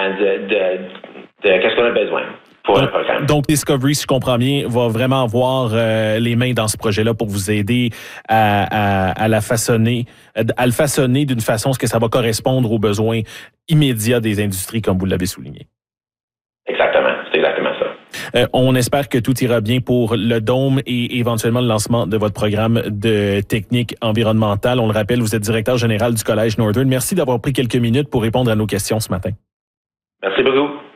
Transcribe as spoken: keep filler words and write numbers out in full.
euh, de, de, de qu'est-ce qu'on a besoin pour donc, le programme. Donc, Discovery, si je comprends bien, va vraiment avoir euh, les mains dans ce projet-là pour vous aider à, à, à la façonner, à le façonner d'une façon à ce que ça va correspondre aux besoins immédiats des industries, comme vous l'avez souligné. Exactement, c'est exactement ça. Euh, on espère que tout ira bien pour le Dôme et éventuellement le lancement de votre programme de technique environnementale. On le rappelle, vous êtes directeur général du Collège Northern. Merci d'avoir pris quelques minutes pour répondre à nos questions ce matin. Merci beaucoup.